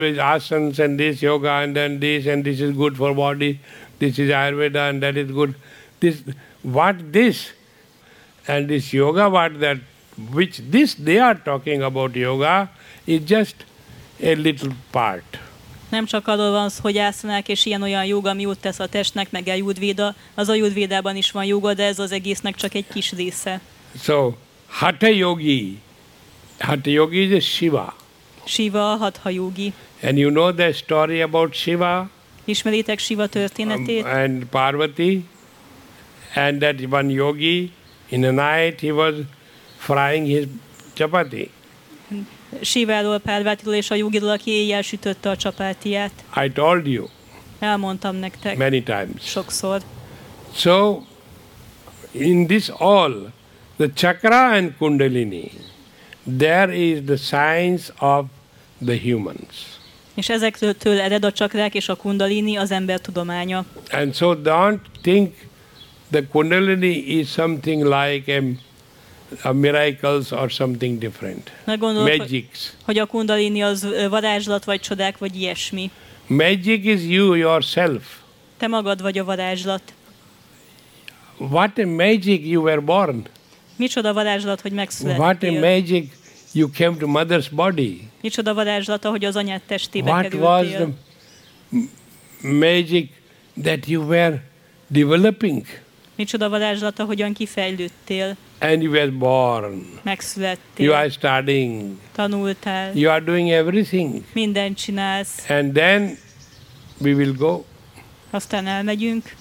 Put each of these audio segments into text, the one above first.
With asanas and this yoga and then this and this is good for body, this is Ayurveda and that is good. This and this yoga, what that, which this they are talking about yoga is just a little part. Nem csak arról van szó, hogy ászanák és ilyen-olyan jóga, ami jót tesz a testnek, meg ajurvéda. Az ajurvédában is van jóga, de ez az egésznek csak egy kis része. So, Hatha Yogi is a Shiva. Shiva a Hatha Yogi. And you know the story about Shiva? Ismeritek Shiva történetét? And Parvati? And that one yogi, in the night he was frying his chapati. Shiváról, Parvatiról és a jogiról, aki éjjel sütötte a csapátiát. I told you. Elmondtam nektek. Many times. Sokszor. So, in this all, the chakra and kundalini, there is the science of the humans. És ezektől ered a csakrák és a kundalini, az ember tudománya. And so don't think the kundalini is something like a miracles or something different. Magics. Hogy a kundalini az varázslat, vagy csodák, vagy ilyesmi. Magic is you yourself. Te magad vagy a varázslat. What a magic you were born. Micsoda varázslat, hogy megszülettél. What a magic you came to mother's body. Micsoda varázslata, hogy az anyád testébe kerültél. What was the magic that you were developing. Micsoda varázslata, hogyan kifejlődtél. And you were born. Megszülettél. You are studying. Tanultál. You are doing everything. Mindent csinálsz. And then we will go. Aztán elmegyünk.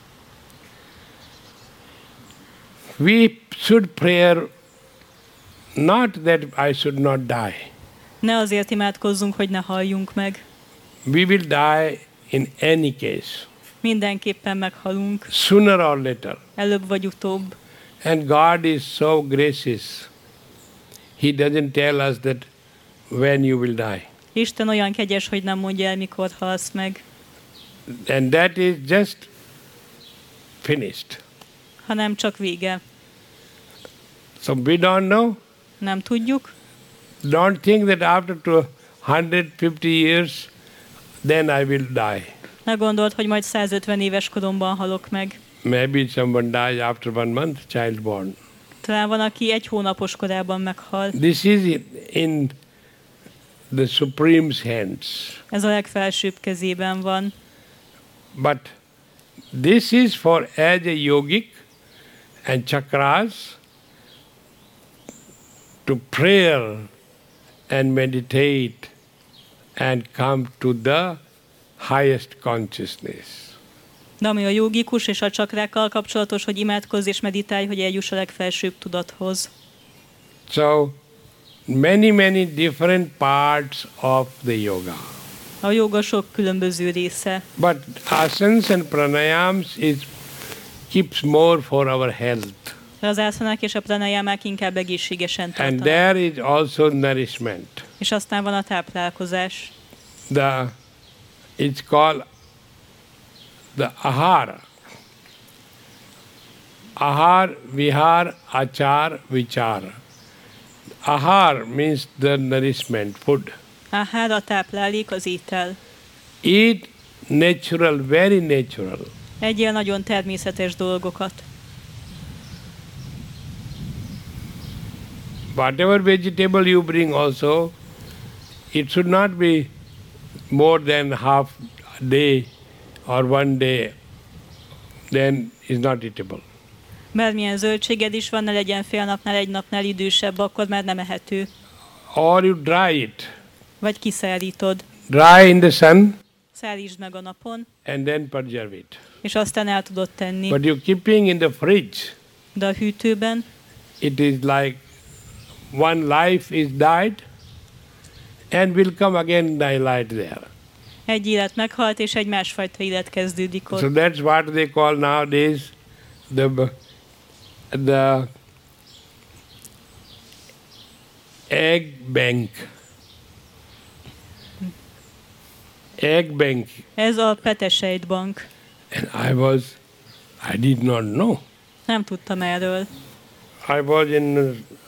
We should pray not that I should not die. Ne azért imádkozzunk, hogy ne halljunk meg. We will die in any case. Mindenképpen meghalunk. Sooner or later. Előbb vagy utóbb. And God is so gracious. He doesn't tell us that when you will die. Isten olyan kegyes, hogy nem mondja el, mikor halsz meg. And that is just finished. Hanem csak vége. So we don't know. Nem tudjuk. Don't think that after 150 years, then I will die. Ne gondold, hogy majd 150 éves koromban halok meg. Maybe someone dies after 1 month, child born. Talán van, aki 1 hónapos korában meghal. This is in the Supreme's hands. Ez a legfelsőbb kezében van. But this is for as a yogic and chakras to prayer and meditate and come to the highest consciousness. De ami a jogikus és a csakrákkal kapcsolatos, hogy imádkozz és meditálj, hogy eljuss a legfelsőbb tudathoz. So, many different parts of the yoga. A joga sok különböző része. But asanas and pranayams keeps more for our health. De az ászanák és a pranayamák inkább egészségesen tartanak. And there is also nourishment. És aztán van a táplálkozás. It's called the ahara. Ahar, vihar, achar, vichar. Ahar means the nourishment, food. Ahár a táplálék, az étel. Eat natural, very natural. Egyél nagyon természetes dolgokat. Whatever vegetable you bring also, it should not be more than half a day or 1 day, then is not eatable. Bármilyen zöldséged is van, ne legyen fél napnál, 1 napnál idősebb, akkor már nem ehető. Or you dry it. Vagy kiszárítod. Dry in the sun. Szárítsd meg a napon. And then preserve it. És aztán el tudod tenni. But you keeping in the fridge. De a hűtőben. It is like one life is died and will come again thy light there. Egy élet meghalt, és egy másfajta élet kezdődik ott. So that's what they call nowadays the egg bank. Egg bank. Ez a petesejtbank. And I did not know. Nem tudtam erről. I was in